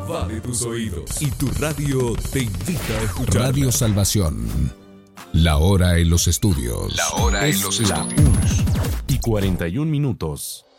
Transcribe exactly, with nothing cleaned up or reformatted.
invade tus oídos y tu radio te invita a escuchar. Radio Salvación. La hora en los estudios. La hora es en los la estudios. una y cuarenta y un minutos.